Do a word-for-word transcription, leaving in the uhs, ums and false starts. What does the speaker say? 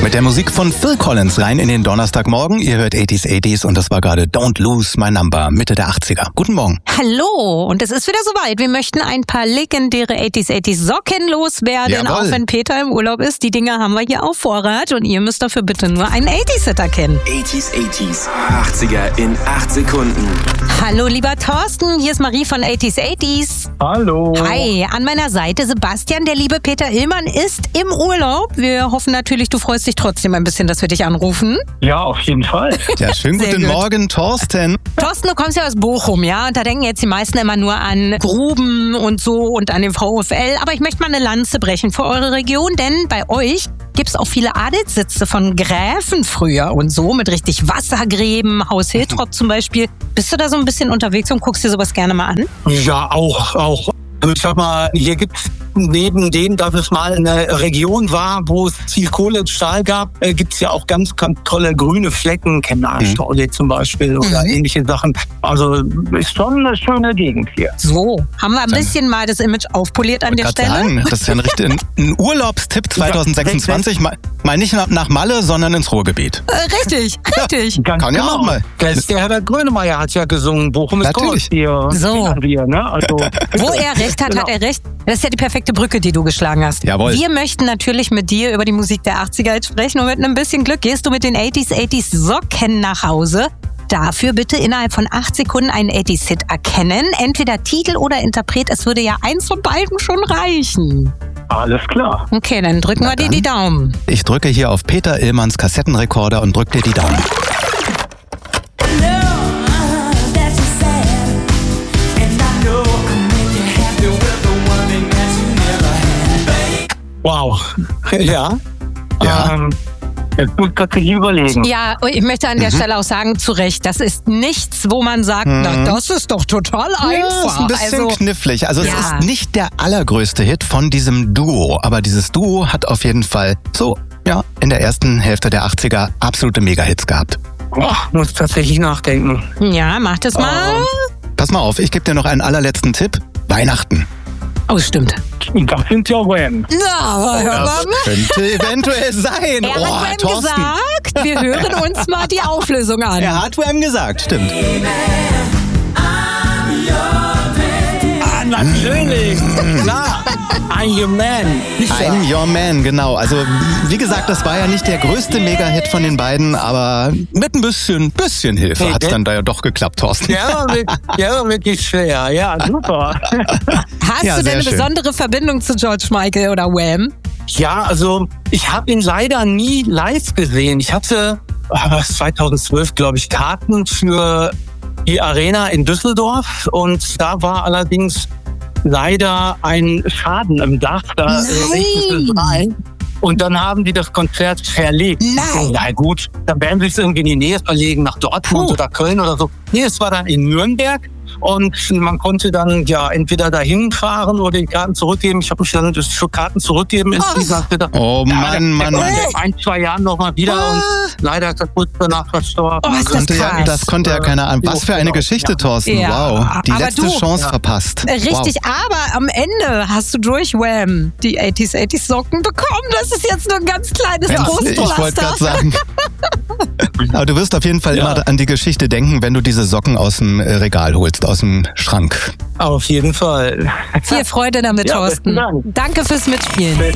Mit der Musik von Phil Collins rein in den Donnerstagmorgen. Ihr hört achtziger achtziger und das war gerade Don't Lose My Number, Mitte der achtziger. Guten Morgen. Hallo, und es ist wieder soweit. Wir möchten ein paar legendäre achtziger achtziger Socken loswerden, Jawohl. auch wenn Peter im Urlaub ist. Die Dinger haben wir hier auf Vorrat und ihr müsst dafür bitte nur einen achtziger-Sitter kennen. achtziger achtziger. achtziger in acht Sekunden. Hallo, lieber Thorsten, hier ist Marie von achtziger achtziger. Hallo. Hi, an meiner Seite Sebastian. Der liebe Peter Illmann ist im Urlaub. Wir hoffen natürlich, du freust dich trotzdem ein bisschen, dass wir dich anrufen. Ja, auf jeden Fall. Ja, schönen Sehr guten gut. Morgen, Thorsten. Thorsten, du kommst ja aus Bochum, ja? Und da denken jetzt die meisten immer nur an Gruben und so und an den VfL. Aber ich möchte mal eine Lanze brechen für eure Region, denn bei euch gibt's auch viele Adelssitze von Gräfen früher und so mit richtig Wassergräben, Haus Hiltrop zum Beispiel. Bist du da so ein bisschen unterwegs und guckst dir sowas gerne mal an? Ja, auch, auch. Ich sag mal, hier gibt's neben dem, dass es mal eine Region war, wo es viel Kohle und Stahl gab, äh, gibt's ja auch ganz, ganz tolle grüne Flecken, Kennerstausee zum Beispiel oder Mhm. ähnliche Sachen. Also ist schon eine schöne Gegend hier. So, haben wir ein bisschen mal das Image aufpoliert an der Gerade Stelle. sagen, das ist ja ein, richtig, ein, ein Urlaubstipp zwanzig sechsundzwanzig. Mal, mal nicht nach, nach Malle, sondern ins Ruhrgebiet. Äh, richtig, richtig. Ganz Kann ja genau. auch mal. Das, der Herbert Grönemeyer hat ja gesungen, Bochum ist Natürlich. groß. Hier So. kennen wir, ne? Also, Wo er recht hat, hat er recht. Das ist ja die perfekte Brücke, die du geschlagen hast. Jawohl. Wir möchten natürlich mit dir über die Musik der achtziger jetzt sprechen und mit ein bisschen Glück gehst du mit den achtziger achtziger Socken nach Hause. Dafür bitte innerhalb von acht Sekunden einen achtziger-Hit erkennen. Entweder Titel oder Interpret. Es würde ja eins von beiden schon reichen. Alles klar. Okay, dann drücken wir dir die Daumen. Ich drücke hier auf Peter Illmanns Kassettenrekorder und drück dir die Daumen. wow. Ja. Ja. Ähm, jetzt muss ich tatsächlich überlegen. Ja, ich möchte an der Stelle auch sagen, zu Recht, das ist nichts, wo man sagt, na, das ist doch total Ja, einfach. ist ein bisschen also, knifflig. Also Ja. es ist nicht der allergrößte Hit von diesem Duo, aber dieses Duo hat auf jeden Fall so, ja, in der ersten Hälfte der achtziger absolute Mega-Hits gehabt. Boah, muss tatsächlich nachdenken. ja, mach das mal. Pass mal auf, ich gebe dir noch einen allerletzten Tipp. Weihnachten. Oh, stimmt. Das sind ja Wham. Ja, aber hör mal. Das könnte eventuell sein. Er oh, hat Wham Thorsten. gesagt, wir hören uns mal die Auflösung an. Er hat Wham gesagt, stimmt. Ah, natürlich. Klar. I'm your man. I'm Your Man, genau. Also, wie gesagt, das war ja nicht der größte Mega-Hit von den beiden, aber mit ein bisschen, bisschen Hilfe Hey, hat es der- dann da ja doch geklappt, Thorsten. Der war wirklich, der war wirklich schwer. Ja, Super. Hast Ja, du denn sehr eine schön. besondere Verbindung zu George Michael oder Wham? Ja, also ich habe ihn leider nie live gesehen. Ich hatte ah, zweitausendzwölf, glaube ich, Karten für die Arena in Düsseldorf und da war allerdings leider ein Schaden im Dach. Da Nein. äh, regnete es rein. Und dann haben die das Konzert verlegt. Nein. Na gut, dann werden sie es irgendwie in die Nähe verlegen, nach Dortmund Puh. oder Köln oder so. Nee, es war dann in Nürnberg. Und man konnte dann ja entweder dahin fahren oder die Karten zurückgeben. Ich habe mich dann das für Karten zurückgeben insgesamt gedacht. Oh Ja, Mann, der- Mann, der Mann. kommt in ein, zwei Jahren nochmal wieder Ah. und leider ist er kurz danach verstorben. Oh, ist das Konnte ja, krass. das konnte ja keiner an. Was für eine Genau. Geschichte, Ja. Thorsten. Ja, Wow. Die aber letzte du- Chance Ja. verpasst. Richtig, aber am Ende hast du durch Wham die achtziger achtziger Socken bekommen. Das ist jetzt nur ein ganz kleines Wow. Ich wollte gerade Trostpflaster. sagen. Aber du wirst auf jeden Fall Ja. immer an die Geschichte denken, wenn du diese Socken aus dem äh, Regal holst, aus dem Schrank. Auf jeden Fall. Viel Freude damit, Ja, Thorsten. besten Dank. Danke fürs Mitspielen.